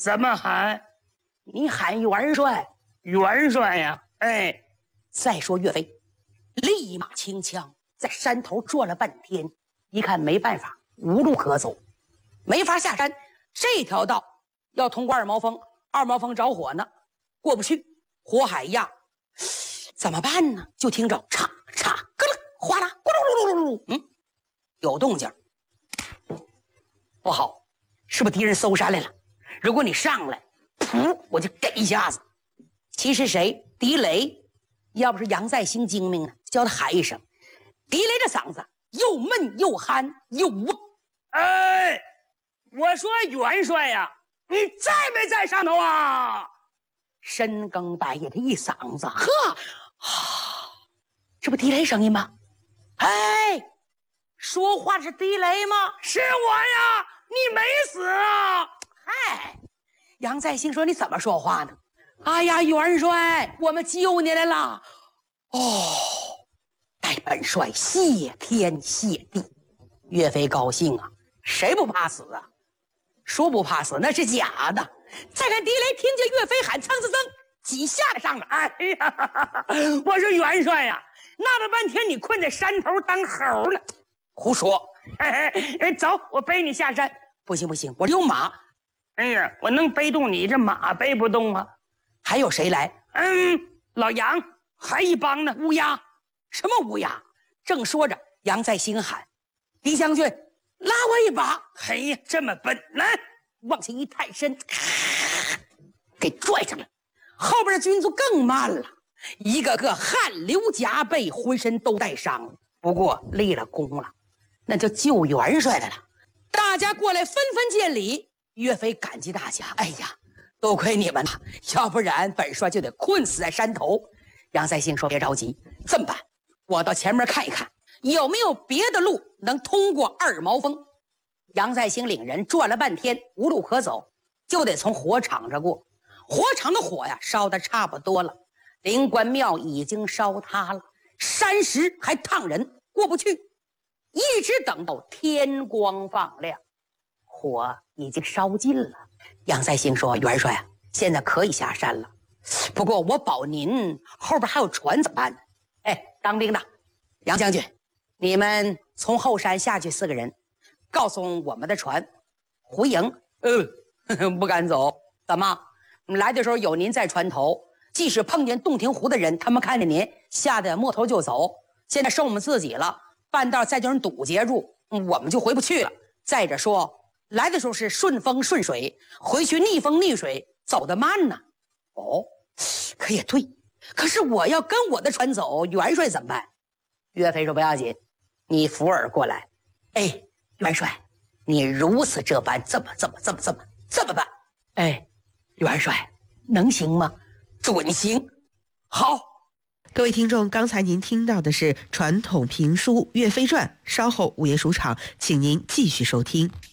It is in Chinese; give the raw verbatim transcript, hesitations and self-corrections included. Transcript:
怎么喊？ 你喊元帅。 元帅呀！哎， 再说岳飞，立马轻枪在山头转了半天，一看没办法，无路可走，没法下山。这条道要通过二毛峰，二毛峰着火呢，过不去，火海压，怎么办呢？就听着嚓嚓咯楞哗啦咕噜噜噜噜，嗯，有动静，不好，是不是敌人搜山来了？如果你上来，噗，我就给一下子。其实谁？狄雷，要不是杨再兴精明呢，叫他喊一声。狄雷这嗓子又闷又憨又旺。 哎，我说元帅呀，你在没在上头啊？ 深更半夜的一嗓子，呵，啊，这不狄雷声音吗？哎，说话是狄雷吗？ 是我呀，你没死啊？ 嗨，杨再兴说你怎么说话呢？哎呀，元帅，我们救你来了！哦，待本帅谢天谢地。岳飞高兴啊，谁不怕死啊？说不怕死那是假的。再看狄雷听见岳飞喊蹭蹭蹭，几下子上了。 哎呀，我说元帅呀，闹了半天你困在山头当猴了。 胡说！ 哎哎，走，我背你下山。 不行不行，我有马。 哎呀，我能背动你，这马背不动啊。 还有谁来？ 嗯，老杨，还一帮呢。 乌鸦？什么乌鸦？正说着，杨再兴喊：“狄将军，拉我一把！” 嘿呀，这么笨，来， 往前一探身，给拽上了。后边的军卒更慢了，一个个汗流浃背，浑身都带伤，不过立了功了，那就救元帅的了。大家过来纷纷见礼，岳飞感激大家。哎呀，多亏你们了，要不然本帅就得困死在山头。杨再兴说：“别着急，这么办，我到前面看一看，有没有别的路能通过二毛峰。”杨再兴领人转了半天，无路可走，就得从火场这过。火场的火呀，烧得差不多了，灵官庙已经烧塌了，山石还烫人，过不去。一直等到天光放亮，火已经烧尽了。杨再兴说：“元帅啊，现在可以下山了，不过我保您后边还有船怎么办呢？”哎，当兵的杨将军，你们从后山下去四个人，告诉我们的船回营。呃，不敢走。怎么？来的时候有您在船头，即使碰见洞庭湖的人，他们看见您吓得摸头就走。现在剩我们自己了，半道再叫人堵截住，我们就回不去了。再者说，来的时候是顺风顺水，回去逆风逆水，走得慢呢。哦，可也对。可是我要跟我的船走，元帅怎么办？岳飞说：“不要紧，你扶耳过来。”哎，元帅，你如此这般，这么这么这么这么这么办？哎，元帅能行吗？准行。好。 各位听众，刚才您听到的是传统评书《岳飞传》，稍后午夜书场，请您继续收听。